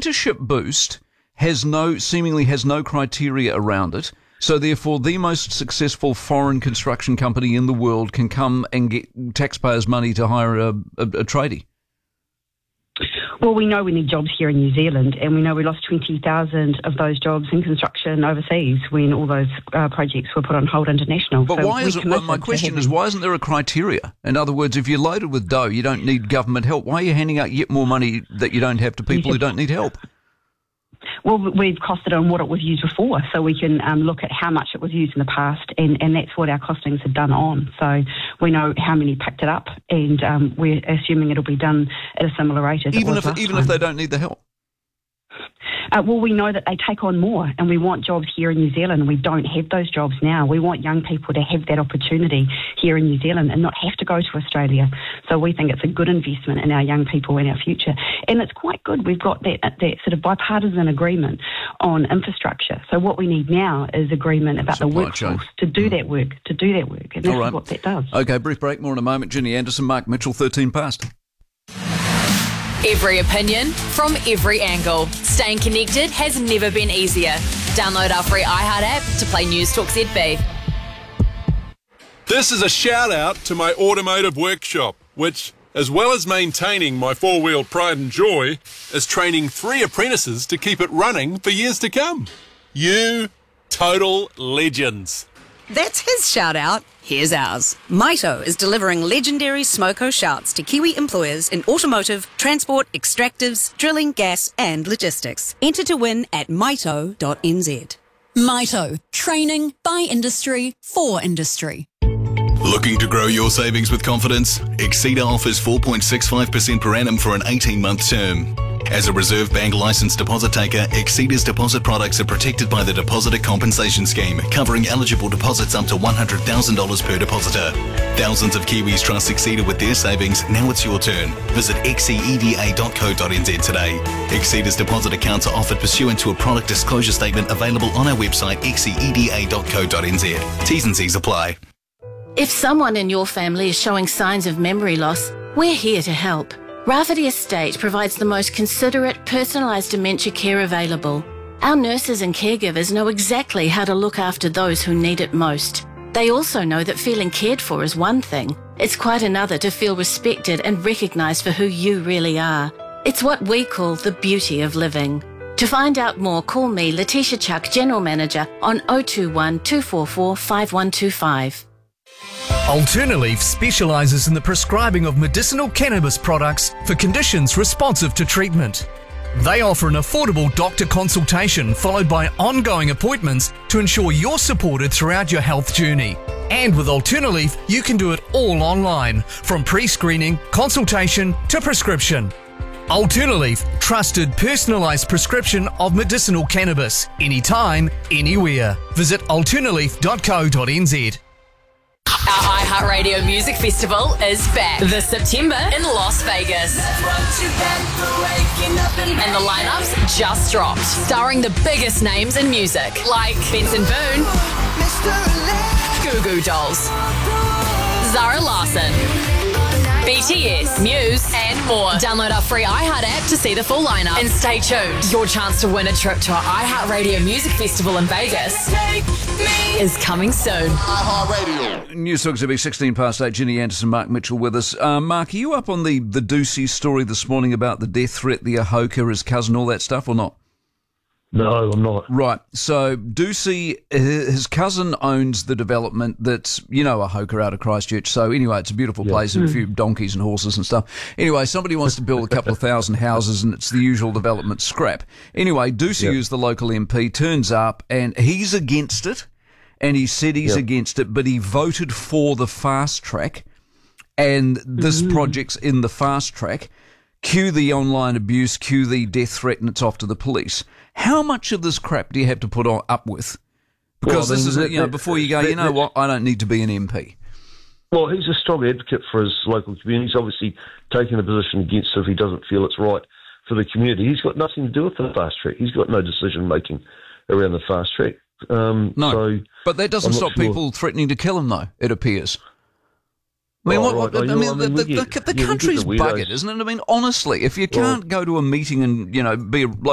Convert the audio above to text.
apprenticeship boost seemingly has no criteria around it. So therefore, the most successful foreign construction company in the world can come and get taxpayers' money to hire a tradie. Well, we know we need jobs here in New Zealand, and we know we lost 20,000 of those jobs in construction overseas when all those projects were put on hold international. But so why is it? My question is, why isn't there a criteria? In other words, if you're loaded with dough, you don't need government help. Why are you handing out yet more money that you don't have to people who don't need help? Well, we've costed on what it was used before, so we can look at how much it was used in the past, and that's what our costings are done on. So we know how many picked it up, and we're assuming it'll be done at a similar rate as even it was last even time. if they don't need the help. Well, we know that they take on more, and we want jobs here in New Zealand, and we don't have those jobs now. We want young people to have that opportunity here in New Zealand and not have to go to Australia. So we think it's a good investment in our young people and our future. And it's quite good. We've got that sort of bipartisan agreement on infrastructure. So what we need now is agreement about the workforce to do that work, and that's what that does. Okay, brief break, more in a moment. Ginny Anderson, Mark Mitchell, 13 past. Every opinion from every angle. Staying connected has never been easier. Download our free iHeart app to play News Talk ZB. This is a shout out to my automotive workshop, which, as well as maintaining my four-wheel pride and joy, is training 3 apprentices to keep it running for years to come. You total legends. That's his shout out. Here's ours. Maito is delivering legendary Smoko shouts to Kiwi employers in automotive, transport, extractives, drilling, gas and logistics. Enter to win at maito.nz. Maito. Training by industry for industry. Looking to grow your savings with confidence? Exceeda offers 4.65% per annum for an 18-month term. As a Reserve Bank licensed deposit taker, Exceeda's deposit products are protected by the Depositor Compensation Scheme, covering eligible deposits up to $100,000 per depositor. Thousands of Kiwis trust Exceeda with their savings. Now it's your turn. Visit xceda.co.nz today. Exceeda's deposit accounts are offered pursuant to a product disclosure statement available on our website xceda.co.nz. T's and C's apply. If someone in your family is showing signs of memory loss, we're here to help. Rafferty Estate provides the most considerate, personalised dementia care available. Our nurses and caregivers know exactly how to look after those who need it most. They also know that feeling cared for is one thing. It's quite another to feel respected and recognised for who you really are. It's what we call the beauty of living. To find out more, call me, Letitia Chuck, General Manager, on 021 244 5125. Alternaleaf specialises in the prescribing of medicinal cannabis products for conditions responsive to treatment. They offer an affordable doctor consultation followed by ongoing appointments to ensure you're supported throughout your health journey. And with Alternaleaf, you can do it all online, from pre-screening, consultation to prescription. Alternaleaf, trusted personalised prescription of medicinal cannabis, anytime, anywhere. Visit alternaleaf.co.nz. Our iHeartRadio Music Festival is back this September in Las Vegas. And the lineups just dropped, starring the biggest names in music, like Benson Boone, Goo Goo Dolls, Zara Larsson, BTS, Muse, and more. Download our free iHeart app to see the full lineup. And stay tuned. Your chance to win a trip to our iHeartRadio Music Festival in Vegas is coming soon. iHeartRadio. News Talk ZB 16 past 8. Ginny Anderson, Mark Mitchell with us. Mark, are you up on the Ducey story this morning about the death threat, the Ahoka, his cousin, all that stuff, or not? No, I'm not. Right. So Ducey, his cousin owns the development that's, Ahoka out of Christchurch. So anyway, it's a beautiful place and a few donkeys and horses and stuff. Anyway, somebody wants to build a couple of thousand houses and it's the usual development scrap. Anyway, Ducey, who's the local MP, turns up and he's against it. And he said he's against it, but he voted for the fast track. And this project's in the fast track. Cue the online abuse, cue the death threat, and it's off to the police. How much of this crap do you have to put up with? Because this is, before you go, what, I don't need to be an MP. Well, he's a strong advocate for his local community. He's obviously taking a position against it if he doesn't feel it's right for the community. He's got nothing to do with the fast track. He's got no decision-making around the fast track. No, but that doesn't stop people threatening to kill him, though, it appears. I mean, the country's buggered, isn't it? I mean, honestly, if you can't go to a meeting and, be a